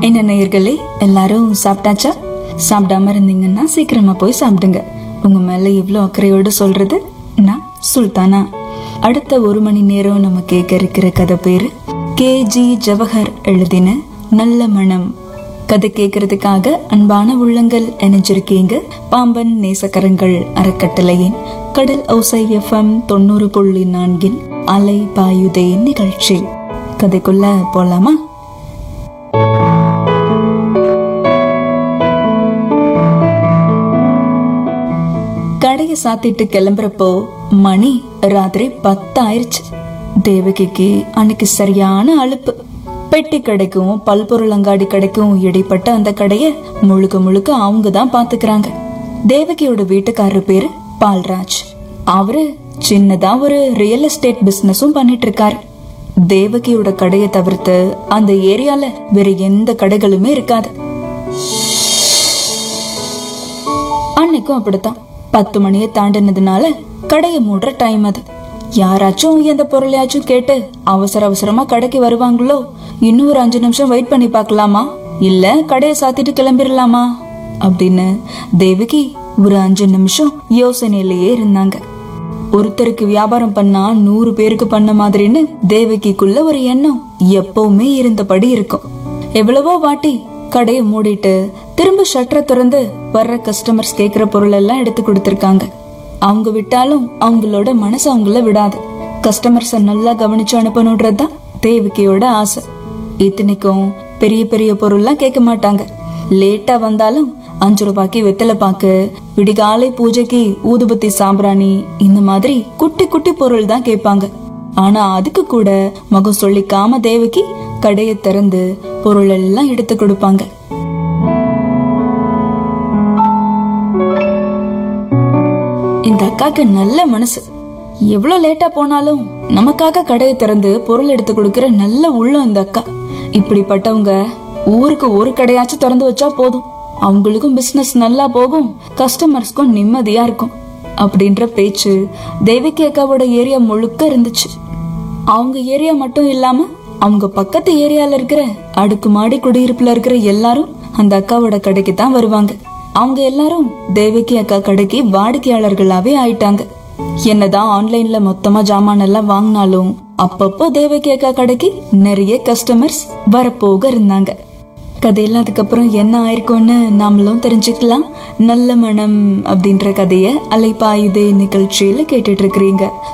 என்ன நேயர்களே, எல்லாரும் சாப்பிட்டாச்சா? சாப்பிடாம இருந்தீங்கன்னா சீக்கிரமா போய் சாப்பிடுங்க. உங்க மேல இவ்வளவு அக்கறையோடு சொல்றது நான் சுல்தானா. அடுத்த 1 மணி நேரம் நம்ம கேட்க இருக்கிற கதை பேரு KG ஜவஹர் எழுதின நல்ல மனம். கதை கேட்கறதுக்காக அன்பான உள்ளங்கள் இணைஞ்சிருக்கீங்க பாம்பன் நேசக்கரங்கள் அறக்கட்டளையின் கடல் ஓசை FM 90.4 அலை பாயுதே நிகழ்ச்சி. கதைக்குள்ள போலாமா? கடையை சாத்திட்டு கிளம்புறப்போ மணி ராத்திரி 10 ஆயிருச்சு. தேவகிக்கு அன்னைக்கு சரியான அலுப்பு. பெட்டி கடைக்கும் பல்பொருள் அங்காடி கடைக்கும் இடைப்பட்ட அந்த கடைய முழுக்க முழுக்க அவங்கதான் பாத்துக்கிறாங்க. தேவகியோட வீட்டுக்காரர் பேரு பால்ராஜ். அவரு சின்னதா ஒரு ரியல் எஸ்டேட் பிசினஸும் பண்ணிட்டு இருக்காரு. தேவகியோட கடையை தவிர்த்து அந்த ஏரியால வேற எந்த கடைகளுமே இருக்காது. அன்னைக்கும் அப்படித்தான். 10 மணியை தாண்டினதுனால கடையை மூடுற டைம் அது. யாராச்சும் எந்த பொருளையாச்சும் கேட்டு அவசர அவசரமா கடைக்கு வருவாங்களோ, இன்னும் ஒரு 5 நிமிஷம் வெயிட் பண்ணி பார்க்கலாமா, இல்ல கடையை சாத்திட்டு கிளம்பிடலாமா அப்படின்னு தேவகி ஒரு 5 நிமிஷம் யோசனையிலேயே இருந்தாங்க. ஒருத்தருக்கு வியாபாரம் பண்ணா 100 பேருக்கு பண்ண மாதிரின்னு தேவகிக்குள்ள ஒரு எண்ணம் எப்பவுமே இருந்தபடி இருக்கும். எவ்வளவோ வாட்டி கடையை மூடிட்டு திரும்ப ஷட்டரை திறந்து வர்ற கஸ்டமர்ஸ் கேக்குற பொருள் எல்லாம் எடுத்து கொடுத்திருக்காங்க. அவங்க விட்டாலும் அவங்களோட மனசு அவங்கள விடாது. கஸ்டமர்ஸ நல்லா கவனிச்சு அனுப்பணும்ன்றதுதான் தேவகியோட ஆசை. இத்தனைக்கும் பெரிய பெரிய பொருள்லாம் கேட்க மாட்டாங்க. லேட்டா வந்தாலும் 5 ரூபாய்க்கு வெத்தலை பாக்கு, விடிகாலை பூஜைக்கு ஊதுபத்தி சாம்பிராணி, இந்த மாதிரி குட்டி குட்டி பொருள் தான் கேட்பாங்க. ஆனா அதுக்கு கூட முகம் சொல்லிக்காம தேவகி கடையை திறந்து பொருள் எல்லாம் எடுத்து கொடுப்பாங்க. இந்த அக்காக்கு நல்ல மனசு. எவ்வளவு லேட்டா போனாலும் நமக்காக கடையை திறந்து பொருள் எடுத்து கொடுக்கிற நல்ல உள்ளம் இந்த அக்கா. இப்படிப்பட்டவங்க ஊருக்கு ஒரு கடையாச்சும் திறந்து வச்சா போதும், அவங்களுக்கும் பிசினஸ் நல்லா போகும், கஸ்டமர்ஸ்க்கும் நிம்மதியா இருக்கும் அப்படின்ற பேச்சு தேவகி அக்காவோட ஏரியா முழுக்க இருந்துச்சு. அவங்க ஏரியா மட்டும் இல்லாம அவங்க பக்கத்து ஏரியால இருக்கிற அடுக்குமாடி குடியிருப்புல இருக்கிற எல்லாரும் அந்த அக்காவோட கடைக்கு தான் வருவாங்க. அவங்க எல்லாரும் தேவகி அக்கா கடைக்கு வாடிக்கையாளர்களாவே ஆயிட்டாங்க. என்னதான் ஆன்லைன்ல மொத்தமா ஜாமான் எல்லாம் வாங்கினாலும் அப்பப்போ தேவகி அக்கா கடைக்கு நிறைய கஸ்டமர்ஸ் வரப்போக இருந்தாங்க. கதையெல்லாம் அதுக்கப்புறம் என்ன ஆயிருக்கும்னு நாமளும் தெரிஞ்சுக்கலாம். நல்ல மனம் அப்படின்ற கதைய அலைப்பாயுதே நிகழ்ச்சியில கேட்டுட்டு இருக்கிறீங்க.